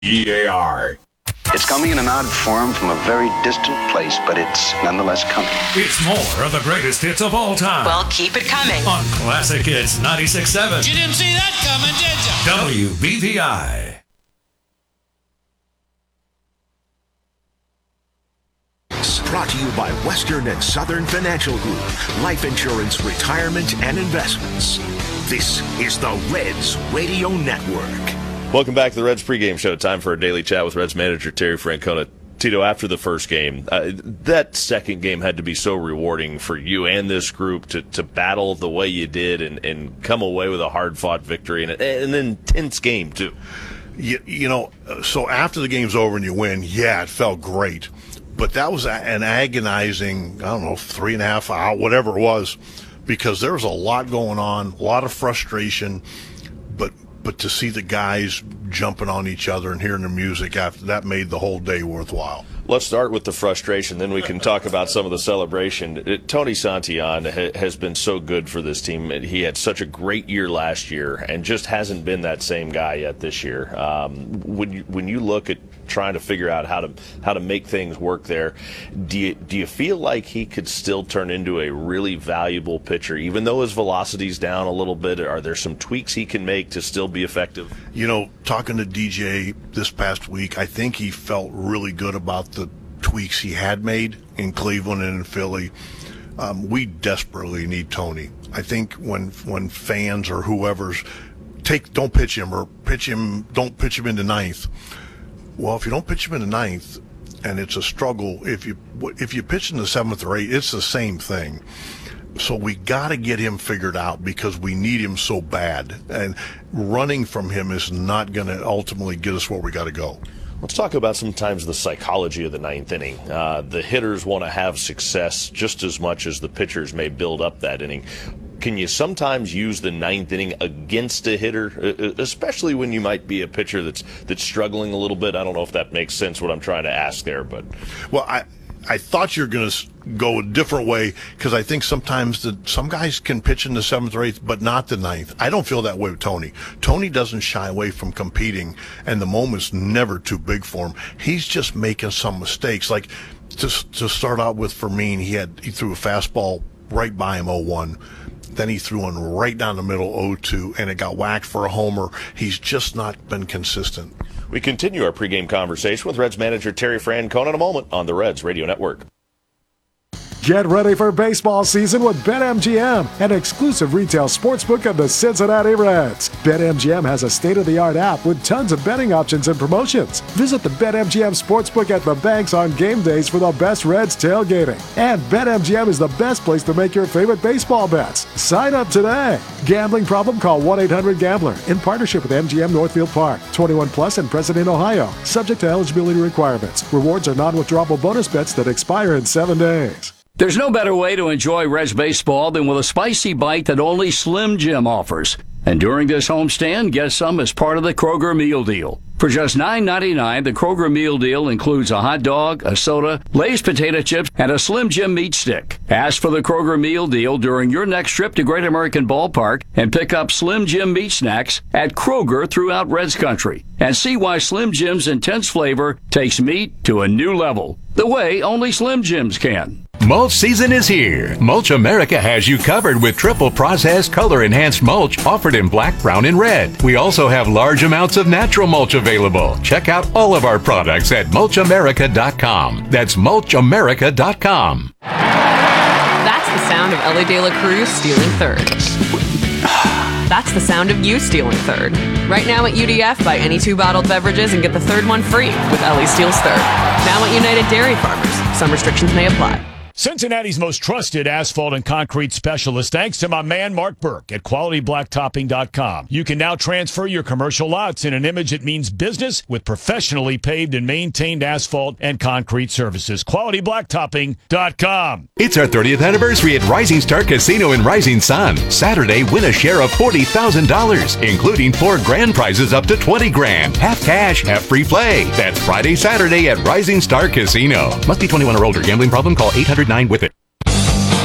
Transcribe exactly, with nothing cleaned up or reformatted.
E A R. It's coming in an odd form from a very distant place, but it's nonetheless coming. It's more of the greatest hits of all time. Well, keep it coming. On Classic Hits ninety-six point seven. You didn't see that coming, did you? W B V I. Brought to you by Western and Southern Financial Group. Life insurance, retirement, and investments. This is the Reds Radio Network. Welcome back to the Reds pregame show. Time for a daily chat with Reds manager Terry Francona. Tito, after the first game, uh, that second game had to be so rewarding for you and this group to, to battle the way you did and, and come away with a hard-fought victory and an intense game, too. You, you know, so after the game's over and you win, yeah, it felt great. But that was an agonizing, I don't know, three and a half hour, whatever it was, because there was a lot going on, a lot of frustration, but but to see the guys jumping on each other and hearing the music after that made the whole day worthwhile. Let's start with the frustration, then we can talk about some of the celebration. It, Tony Santillan ha, has been so good for this team. He had such a great year last year and just hasn't been that same guy yet this year. Um, when you, when you look at trying to figure out how to how to make things work there, do you, do you feel like he could still turn into a really valuable pitcher, even though his velocity's down a little bit? Are there some tweaks he can make to still be effective? You know, talking to D J this past week, I think he felt really good about the tweaks he had made in Cleveland and in Philly. Um, we desperately need Tony. I think when when fans or whoever's take don't pitch him or pitch him don't pitch him into ninth. Well, if you don't pitch him in the ninth, and it's a struggle, if you if you pitch in the seventh or eighth, it's the same thing. So we got to get him figured out because we need him so bad. And running from him is not going to ultimately get us where we got to go. Let's talk about sometimes the psychology of the ninth inning. Uh, the hitters want to have success just as much as the pitchers may build up that inning. Can you sometimes use the ninth inning against a hitter, especially when you might be a pitcher that's that's struggling a little bit? I don't know if that makes sense what I'm trying to ask there, but well, I I thought you were going to go a different way because I think sometimes that some guys can pitch in the seventh or eighth, but not the ninth. I don't feel that way with Tony. Tony doesn't shy away from competing, and the moment's never too big for him. He's just making some mistakes. Like to to start out with Fermin, he had he threw a fastball right by him oh one. Then he threw one right down the middle oh two, and it got whacked for a homer. He's just not been consistent. We continue our pregame conversation with Reds manager Terry Francona in a moment on the Reds Radio Network. Get ready for baseball season with BetMGM, an exclusive retail sportsbook of the Cincinnati Reds. BetMGM has a state-of-the-art app with tons of betting options and promotions. Visit the BetMGM Sportsbook at the banks on game days for the best Reds tailgating. And BetMGM is the best place to make your favorite baseball bets. Sign up today. Gambling problem? Call one eight hundred gambler in partnership with M G M Northfield Park. twenty-one plus and present in Ohio. Subject to eligibility requirements. Rewards are non-withdrawable bonus bets that expire in seven days. There's no better way to enjoy Reds baseball than with a spicy bite that only Slim Jim offers. And during this homestand, get some as part of the Kroger Meal Deal. For just nine ninety-nine, the Kroger Meal Deal includes a hot dog, a soda, Lay's potato chips, and a Slim Jim meat stick. Ask for the Kroger Meal Deal during your next trip to Great American Ballpark and pick up Slim Jim meat snacks at Kroger throughout Reds country. And see why Slim Jim's intense flavor takes meat to a new level, the way only Slim Jims can. Mulch season is here. Mulch America has you covered with triple processed color enhanced mulch offered in black, brown, and red. We also have large amounts of natural mulch available. Check out all of our products at mulch america dot com. That's mulch america dot com. That's the sound of Ellie De La Cruz stealing third. That's the sound of you stealing third. Right now at U D F, buy any two bottled beverages and get the third one free with Ellie Steals Third. Now at United Dairy Farmers. Some restrictions may apply. Cincinnati's most trusted asphalt and concrete specialist, thanks to my man Mark Burke at quality blacktopping dot com. You can now transfer your commercial lots in an image that means business with professionally paved and maintained asphalt and concrete services. quality blacktopping dot com. It's our thirtieth anniversary at Rising Star Casino in Rising Sun. Saturday, win a share of forty thousand dollars, including four grand prizes up to twenty grand. Half cash, half free play. That's Friday, Saturday at Rising Star Casino. Must be twenty-one or older. Gambling problem? Call eight hundred nine with it.